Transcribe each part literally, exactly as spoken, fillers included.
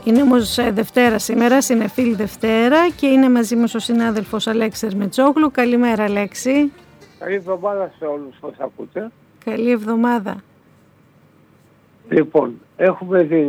Είναι όμως Δευτέρα σήμερα, Συνεφίλ Δευτέρα, και είναι μαζί μας ο συνάδελφος Αλέξης Ερμετζόγλου. Καλημέρα, Αλέξη. Καλή εβδομάδα σε όλους όσοι ακούτε. Καλή εβδομάδα. Λοιπόν, έχουμε την,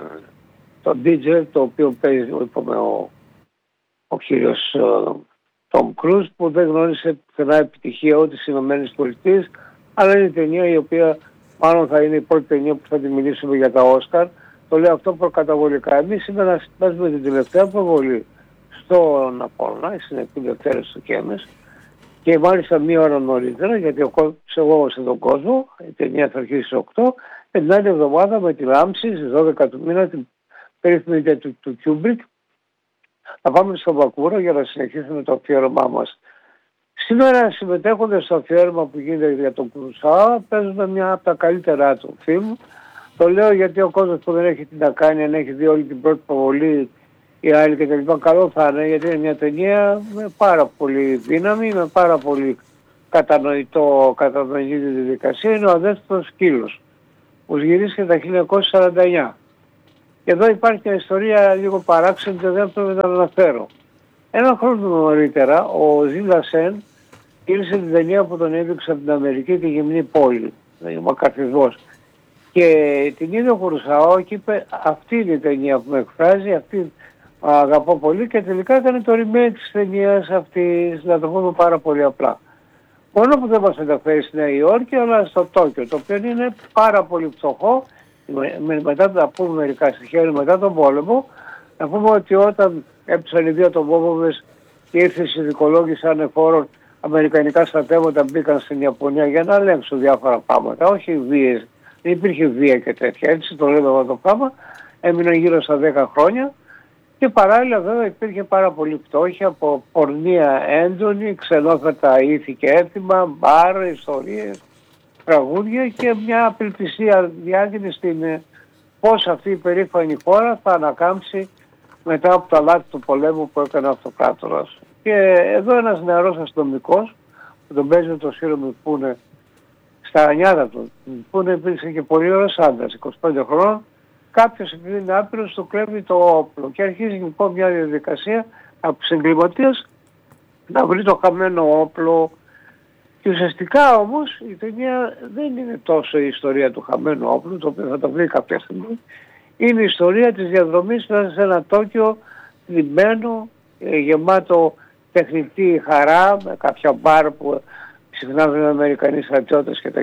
το ντι τζέι το οποίο παίζει είπαμε, ο, ο κύριος Τόμ Κρούζ, που δεν γνώρισε πουθενά επιτυχία ούτε στις Ηνωμένες Πολιτείες, αλλά είναι η ταινία η οποία μάλλον θα είναι η πρώτη ταινία που θα τη μιλήσουμε για τα Όσκαρ. Το λέω αυτό προκαταβολικά. Εμείς σήμερα συμπάζουμε την τελευταία προβολή στον Απόλλωνα, στην Συνεφίλ Δευτέρα στο Κέμες, και μάλιστα μία ώρα νωρίτερα, γιατί εγώ ψεγόμαστε τον κόσμο. Η ταινία θα αρχίσει στις οκτώ, και την άλλη εβδομάδα με τη λάμψη στις δώδεκα του μήνα, την περίφημη του, του Κιούμπρικ, θα πάμε στο Βακούρο για να συνεχίσουμε το αφιέρωμά μας. Σήμερα, συμμετέχοντας στο αφιέρωμα που γίνεται για τον Κουρουσάο, παίζουμε μια από τα καλύτερά του φιλμ. Το λέω γιατί ο κόσμος που δεν έχει τι να κάνει, αν έχει δει όλη την πρώτη προβολή ή άλλη και τα λοιπά, καλό θα είναι, γιατί είναι μια ταινία με πάρα πολύ δύναμη, με πάρα πολύ κατανοητό, κατανοητή διαδικασία. Είναι ο Αδέσποτος Σκύλος, που γυρίστηκε τα χίλια εννιακόσια σαράντα εννιά. Και εδώ υπάρχει μια ιστορία λίγο παράξενη και δεν πρέπει να αναφέρω. Ένα χρόνο νωρίτερα, ο Ζήλα Σεν γύρισε την ταινία που τον έδειξε από την Αμερική, τη Γυμνή Πόλη, δηλαδή ο μακαρθισμός. Και την είδε ο Κουρουσάο και είπε, αυτή είναι η ταινία που με εκφράζει, αυτή αγαπώ πολύ, και τελικά έκανε το remake της ταινίας αυτής, να το πούμε πάρα πολύ απλά. Μόνο που δεν μας ενδιαφέρει στη Νέα Υόρκη, αλλά στο Τόκιο, το οποίο είναι πάρα πολύ φτωχό. Μετά να πούμε μερικά στοιχεία, μετά τον πόλεμο, να πούμε ότι όταν έπεσαν οι δύο ατομόβομβες και ήρθε οι συνδικολόγοι ανεφόρων, αμερικανικά στρατεύματα μπήκαν στην Ιαπωνία για να ελέγξουν διάφορα πράγματα, όχι βίες. Δεν υπήρχε βία και τέτοια, έτσι το λέμε αυτό το πράγμα. Έμειναν γύρω στα δέκα χρόνια και παράλληλα βέβαια υπήρχε πάρα πολύ φτώχεια από πορνεία έντονη, ξενόφερτα ήθη και έθιμα, μπάρ, ιστορίες, τραγούδια και μια απελπισία διάγενη στην πώς αυτή η περήφανη χώρα θα ανακάμψει μετά από τα λάθη του πολέμου που έκανε ο αυτοκράτορας. Και εδώ ένας νεαρός αστυνομικός που τον παίζει το Σύρωμη που είναι στα ανιάτα του, που υπήρξε και πολύ ωραίος άντρας, είκοσι πέντε χρόνων, κάποιος επειδή είναι άπειρος του κλέβει το όπλο και αρχίζει λοιπόν μια διαδικασία από τους εγκληματίες να βρει το χαμένο όπλο. Και ουσιαστικά όμως η ταινία δεν είναι τόσο η ιστορία του χαμένου όπλου, το οποίο θα το βρει κάποια στιγμή, είναι η ιστορία της διαδρομής μέσα σε ένα Τόκιο λιμμένο, γεμάτο τεχνητή χαρά, με κάποια μπαρ που συχνά βρουν Αμερικανοί στρατιώτες κτλ.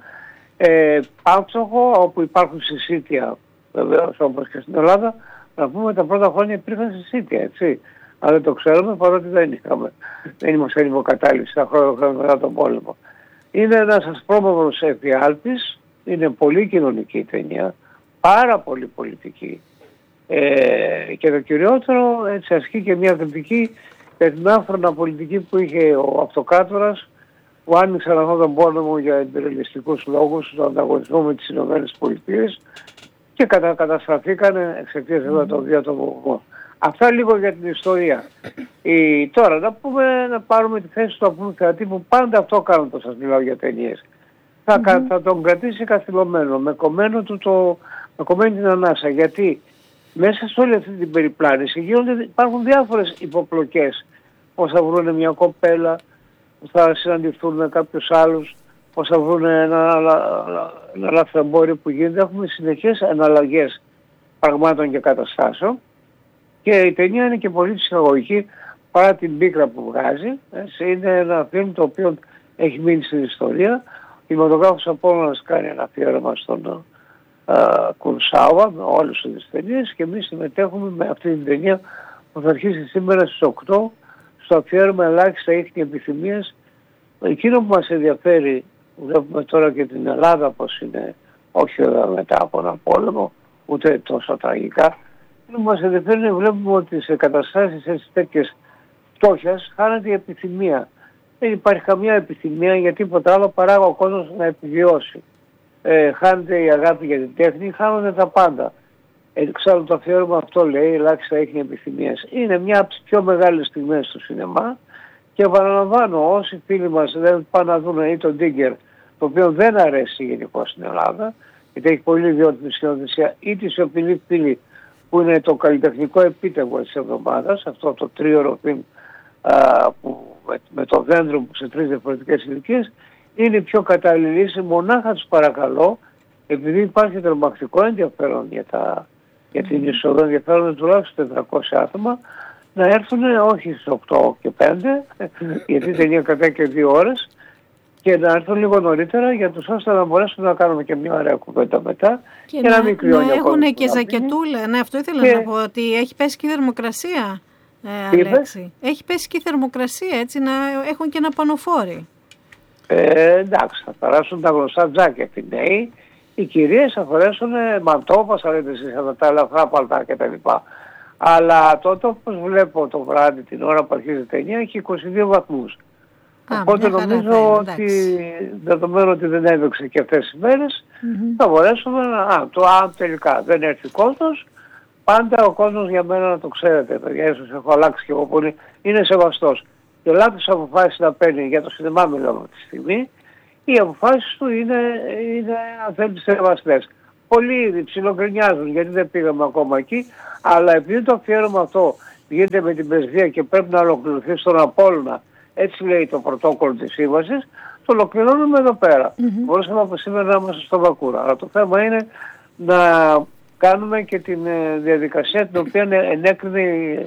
Ε, Άψοχο, όπου υπάρχουν συσίτια βεβαίως όπως και στην Ελλάδα. Να πούμε τα πρώτα χρόνια υπήρχαν συσίτια, έτσι. Αλλά δεν το ξέρουμε, παρότι δεν είχαμε. Δεν είμαστε υποκατάληψη τα χρόνια μετά τον πόλεμο. Είναι ένας ασπρόμαυρος εφιάλτης, είναι πολύ κοινωνική ταινία, πάρα πολύ πολιτική. Ε, και το κυριότερο έτσι ασκεί και μια κριτική για την άφρονα πολιτική που είχε ο αυτοκράτορας, που άνοιξαν αυτόν τον πόλεμο για εμπειριαλιστικούς λόγους, στον ανταγωνισμό με τις Ηνωμένες Πολιτείες, και κατα, καταστραφήκαν εξαιτίας εδώ των δύο ατομικών. Αυτά λίγο για την ιστορία. Η, τώρα να πούμε, να πάρουμε τη θέση του απλού θεατή που πάντα αυτό κάνουν το σας μιλάω για ταινίες. Θα, mm-hmm. θα τον κρατήσει καθυλωμένο, με κομμένο του το, με κομμένη την ανάσα. Γιατί μέσα σε όλη αυτή την περιπλάνηση γίνονται, υπάρχουν διάφορες υποπλοκές. Πώς θα βρουν μια κοπέλα, πώς θα συναντηθούν με κάποιους άλλους, πώς θα βρουν ένα, ένα λαθρεμπόριο που γίνεται. Έχουμε συνεχές αναλλαγές πραγμάτων και καταστάσεων και η ταινία είναι και πολύ ψυχαγωγική παρά την πίκρα που βγάζει. Έτσι. Είναι ένα φιλμ το οποίο έχει μείνει στην ιστορία. Ο κινηματογράφος Απόλλωνας κάνει ένα αφιέρωμα στον Κουρουσάο με όλες τις ταινίες και εμείς συμμετέχουμε με αυτή την ταινία που θα αρχίσει σήμερα στις οκτώ στο αφιέρωμα ελάχιστα ίχνη επιθυμίες. Εκείνο που μας ενδιαφέρει, βλέπουμε τώρα και την Ελλάδα πως είναι, όχι μετά από ένα πόλεμο, ούτε τόσο τραγικά, εκείνο που μας ενδιαφέρει είναι βλέπουμε ότι σε καταστάσεις έτσι τέτοιες φτώχειας χάνεται η επιθυμία. Δεν υπάρχει καμιά επιθυμία για τίποτα άλλο παρά ο κόσμος να επιβιώσει. Ε, χάνεται η αγάπη για την τέχνη, χάνονται τα πάντα. Εξάλλου το αφιέρωμα αυτό λέει, ελάχιστα έχει επιθυμίες. Είναι μια από τις πιο μεγάλες στιγμές του σινεμά και επαναλαμβάνω, όσοι φίλοι μας δεν πάνε να δουν ή τον Ντίγκερ, το οποίο δεν αρέσει γενικώς στην Ελλάδα, γιατί έχει πολύ ιδιότιμη σκηνοθεσία, ή τη σιωπηλή φίλη που είναι το καλλιτεχνικό επίτευγμα της εβδομάδας, αυτό το τρίωρο φιλμ που, με, με το δέντρο που σε τρεις διαφορετικές ηλικίες, είναι η πιο κατάλληλη λύση. Μονάχα τους παρακαλώ, επειδή υπάρχει τρομακτικό ενδιαφέρον για, τα, για την είσοδο, ενδιαφέρον τουλάχιστον τετρακόσια άτομα, να έρθουν όχι στις οκτώ και πέντε, γιατί η ταινία κρατάει και δύο ώρες, και να έρθουν λίγο νωρίτερα, για τους ώστε να μπορέσουμε να κάνουμε και μια ωραία κουβέντα μετά και, και να, να μην κρυώνει να έχουν και να ζακετούλα. Ναι, αυτό ήθελα και... να πω, ότι έχει πέσει και η θερμοκρασία, ε, Αλέξη. Έχει πέσει και η θερμοκρασία, έτσι, να έχουν και ένα πανοφόρι. Ε, εντάξει, θα περάσουν τα γνωστά τζάκετ οι νέοι. Οι κυρίες θα φορέσουν μαντό, όπως θα λέτε εσείς, τα ελαφρά παλτά κτλ. Αλλά τότε, όπως βλέπω το βράδυ την ώρα που αρχίζει η ταινία, έχει είκοσι δύο βαθμούς. Α, οπότε νομίζω ότι, δεδομένου ότι δεν έδειξε και αυτές τις μέρες, mm-hmm. θα μπορέσουμε να... Α, το αν τελικά δεν έρθει κόσμος, πάντα ο κόσμος, για μένα να το ξέρετε, παιδιά, ίσως έχω αλλάξει και εγώ πολύ, είναι σεβαστός. Και λάθος αποφάσεις να παίρνει, για το σινεμά μιλάμε αυτή τη στιγμή, οι αποφάσεις του είναι, είναι αν θέλετε, σεβαστές. Πολλοί ψιλογκρινιάζουν γιατί δεν πήγαμε ακόμα εκεί, αλλά επειδή το αφιέρωμα αυτό γίνεται με την πρεσβεία και πρέπει να ολοκληρωθεί στον Απόλλωνα, έτσι λέει το πρωτόκολλο της σύμβασης, το ολοκληρώνουμε εδώ πέρα. Mm-hmm. Μπορούσαμε από σήμερα να είμαστε στο Βακούρα. Αλλά το θέμα είναι να κάνουμε και την διαδικασία την οποία ενέκρινε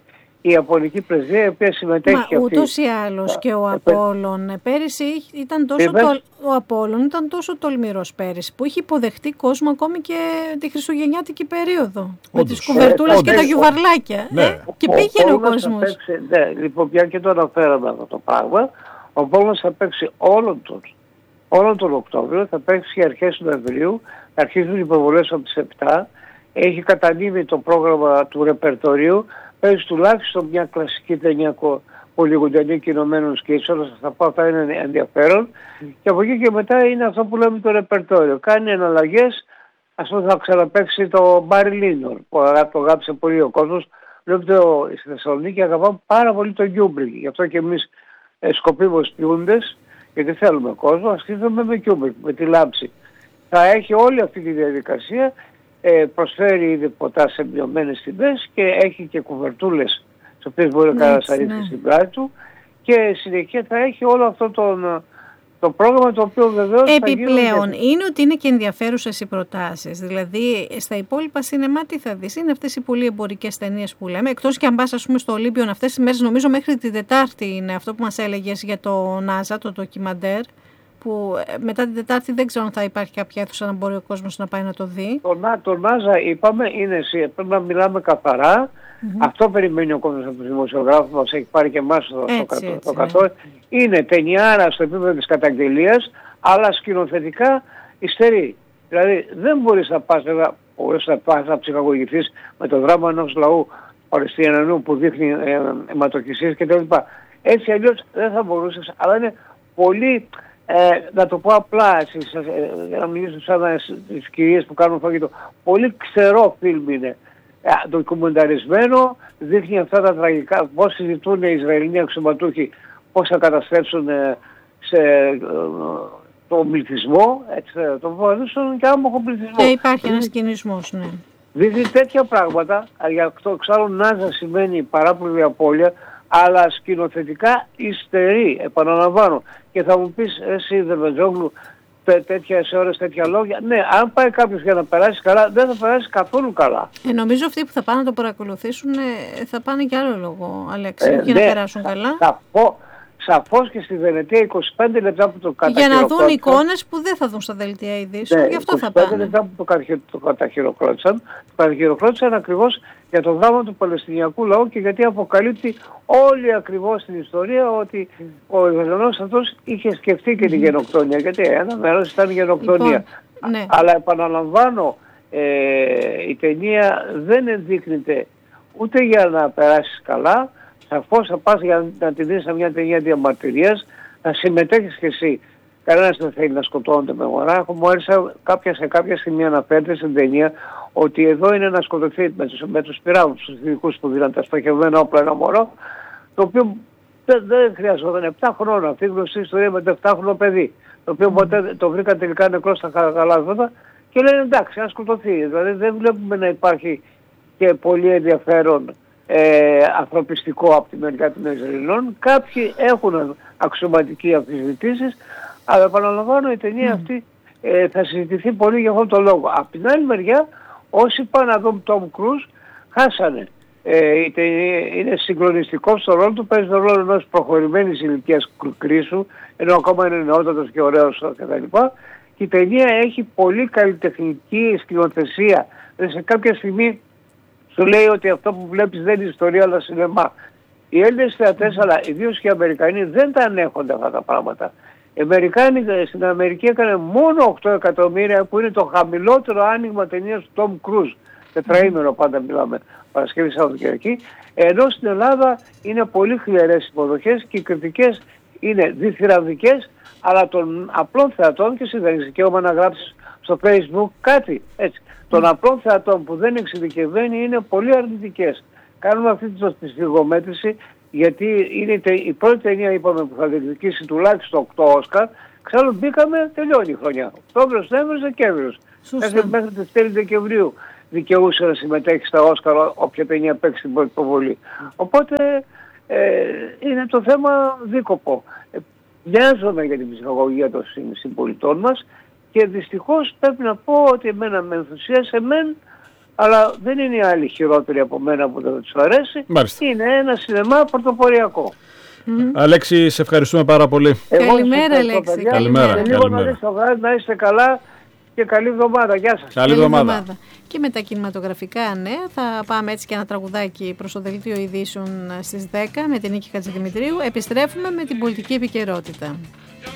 η Ιαπωνική πρεσβεία, η οποία συμμετέχει. Μα αυτή. Ούτως ή άλλως και ο Απόλλων πέρυσι ήταν τόσο, τολ... ο Απόλλων ήταν τόσο τολμηρός πέρυσι, που είχε υποδεχτεί κόσμο ακόμη και τη χριστουγεννιάτικη περίοδο. Όντως, με τις κουβερτούλες ε, και τα γιουβαρλάκια. Ναι. Ε, και πήγαινε ο, ο κόσμος. Παίξει, ναι, λοιπόν, πια και το αναφέραμε αυτό το πράγμα. Ο Απόλλωνας θα παίξει όλον τον, όλον τον Οκτώβριο, θα παίξει και αρχές Νοεμβρίου, θα αρχίζουν οι υποβολές από τις επτά. Έχει κατανείμει το πρόγραμμα του ρεπερτορίου. Παίζει τουλάχιστον μια κλασική ταινία πολυγοντιανή και Ηνωμένων Σκίτσων, θα τα πω, αυτά είναι ενδιαφέρον. Mm. Και από εκεί και μετά είναι αυτό που λέμε το ρεπερτόριο. Κάνει εναλλαγές, ας πούμε θα ξαναπαίξει το Μπάρι Λίνορ, που το αγάπησε πολύ ο κόσμος. Βλέπετε στη Θεσσαλονίκη αγαπάμε πάρα πολύ το Κιούμπρικ. Γι' αυτό και εμείς ε, σκοπίμως ποιούντες, γιατί θέλουμε κόσμο, ασχίζουμε με Κιούμπρικ, με τη λάμψη. Θα έχει όλη αυτή τη διαδικασία. Ε, προσφέρει ήδη ποτά σε μειωμένες τιμές και έχει και κουβερτούλες τις οποίες μπορεί να κατασαρρύψει ναι. στην πλάτη του, και συνεχεία θα έχει όλο αυτό τον, το πρόγραμμα, το οποίο βεβαίως επιπλέον θα είναι ότι είναι και ενδιαφέρουσες οι προτάσεις. Δηλαδή στα υπόλοιπα σινεμά τι θα δεις, είναι αυτές οι πολύ εμπορικές ταινίες που λέμε, εκτός και αν πας ας πούμε στο Ολύμπιον αυτές τις μέρες, νομίζω μέχρι την Τετάρτη είναι αυτό που μας έλεγες για το NASA, το ντοκιμαντέρ, που μετά την Τετάρτη δεν ξέρω αν θα υπάρχει κάποια αίθουσα να μπορεί ο κόσμος να πάει να το δει. Το, το Νάζα είπαμε, είναι εσύ, πρέπει να μιλάμε καθαρά. Mm-hmm. Αυτό περιμένει ο κόσμος από τους δημοσιογράφους μας, έχει πάρει και εμάς το, έτσι, το, το κατώ. Ναι. Είναι ταινιάρα στο επίπεδο της καταγγελίας, αλλά σκηνοθετικά υστερεί. Δηλαδή δεν μπορείς να πας, βέβαια, μπορείς να πας να ψυχαγωγηθείς με το δράμα ενός λαού Παλαιστινιανού που δείχνει ε, αιματοκυσίες κτλ. Έτσι αλλιώς δεν θα μπορούσες, αλλά είναι πολύ... Ε, να το πω απλά, εσείς, ε, για να μιλήσω σαν τις κυρίες που κάνουν φαγητό, πολύ ξερό φιλμ είναι, ε, ντοκουμενταρισμένο, δείχνει αυτά τα τραγικά, πώς συζητούν οι Ισραηλινοί αξιωματούχοι, πώς θα καταστρέψουν ε, σε ε, τον πληθυσμό, έτσι, τον βομβαρδίσουν και άμμοχο πληθυσμό. Και υπάρχει ένας κινησμός, ναι. Δείχνει τέτοια πράγματα, για αυτό εξάλλου Νάζα σημαίνει παράπλευρη απώλεια, αλλά σκηνοθετικά υστερεί, επαναλαμβάνω. Και θα μου πεις εσύ Δερμετζόγλου, τέτοιες ώρες, τέτοια λόγια. Ναι, αν πάει κάποιος για να περάσει καλά, δεν θα περάσει καθόλου καλά. Ε, νομίζω αυτοί που θα πάνε να το παρακολουθήσουν θα πάνε και άλλο λόγο, Αλέξη, ε, για ναι, να περάσουν θα, καλά. Θα πω, σαφώς και στη Βενετία είκοσι πέντε λεπτά που το καταχειροκρότησαν. Για να δουν εικόνες που δεν θα δουν στα δελτία ειδήσεων, ναι, γι' αυτό θα πάνε. είκοσι πέντε λεπτά που το καταχειροκρότησαν, το καταχειροκρότησαν ακριβώς για το δράμα του Παλαιστινιακού λαού και γιατί αποκαλύπτει όλη ακριβώς την ιστορία ότι ο Ισραηλινός αυτός είχε σκεφτεί και την γενοκτονία, γιατί ένα μέρος ήταν γενοκτονία. Λοιπόν, ναι. Αλλά επαναλαμβάνω, ε, η ταινία δεν ενδείκνυται ούτε για να περάσεις καλά. Σαφώς θα πας για να τη δεις σε μια ταινία διαμαρτυρίας, να συμμετέχεις και εσύ. Κανένας δεν θέλει να σκοτώνονται με μωρά. Μου άρεσε κάποια, σε κάποια στιγμή αναφέρεται στην ταινία ότι εδώ είναι να σκοτωθεί με τους, με τους πυράβλους, τους ειδικούς που δίναν τα στοχευμένα όπλα ένα μωρό, το οποίο δεν, δεν χρειαζόταν επτά χρόνια. Αυτή η γνωστή ιστορία με το επτάχρονο παιδί, το οποίο ποτέ το βρήκαν τελικά νεκρό στα χαλάσματα και λένε εντάξει, να σκοτωθεί. Δηλαδή δεν βλέπουμε να υπάρχει και πολύ ενδιαφέρον ε, ανθρωπιστικό από τη μεριά των Ισραηλινών. Κάποιοι έχουν αξιωματικοί αμφισβητήσεις, αλλά επαναλαμβάνω, η ταινία mm. αυτή ε, θα συζητηθεί πολύ για αυτόν τον λόγο. Από την άλλη μεριά, όσοι πάνε να δουν Τόμ Κρούζ χάσανε. Ε, είναι συγκλονιστικό στο ρόλο του, παίζει τον ρόλο ενός προχωρημένης ηλικίας κρίσου, ενώ ακόμα είναι νεότατος και ωραίος κτλ. Και η ταινία έχει πολύ καλλιτεχνική σκηνοθεσία. Σε κάποια στιγμή σου λέει ότι αυτό που βλέπεις δεν είναι ιστορία αλλά σινεμά. Οι Έλληνες θεατές, mm. αλλά ιδίως και οι Αμερικανοί, δεν τα ανέχονται αυτά τα πράγματα. Οι Αμερικάνοι στην Αμερική έκανε μόνο οκτώ εκατομμύρια, που είναι το χαμηλότερο άνοιγμα ταινίας του Τόμ Κρούζ. Τετραήμερο πάντα μιλάμε, Παρασκευή, Σαββατοκύριακη. Ενώ στην Ελλάδα είναι πολύ χλιαρές υποδοχές και οι κριτικές είναι διθυραβδικές, αλλά των απλών θεατών, και εσύ δεν έχεις δικαίωμα να γράψεις στο Facebook κάτι έτσι. Των απλών θεατών που δεν εξειδικευμένοι είναι πολύ αρνητικές. Κάνουμε αυτή τη σφιγμομέτρηση, γιατί είναι η πρώτη ταινία, είπαμε, που θα διεκδικήσει τουλάχιστον οκτώ Όσκαρ. Ξέρω, μπήκαμε, τελειώνει η χρονιά. Οκτώβριος, Νοέμβριος, Δεκέμβριος. Μέχρι τις τέλη Δεκεμβρίου δικαιούσε να συμμετέχει στα Όσκαρ όποια ταινία παίξει την πρώτη προβολή. Οπότε ε, είναι το θέμα δίκοπο. Ε, Μοιάζομαι για την ψυχαγωγία των συμπολιτών μας και δυστυχώς πρέπει να πω ότι εμένα με ενθουσίασε μεν, αλλά δεν είναι οι άλλοι χειρότεροι από μένα που δεν τους αρέσει. Μάλιστα. Είναι ένα σινεμά πρωτοποριακό. Mm-hmm. Αλέξη, σε ευχαριστούμε πάρα πολύ. Εγώ καλημέρα, Αλέξη. Καλημέρα. Και λίγο να δεις το βράδυ, να είστε καλά και καλή εβδομάδα. Γεια σας. Καλή εβδομάδα. Και με τα κινηματογραφικά νέα θα πάμε έτσι και ένα τραγουδάκι προς το δελτίο ειδήσεων στις δέκα με την Νίκη Χατζηδημητρίου. Επιστρέφουμε με την πολιτική επικαιρότητα.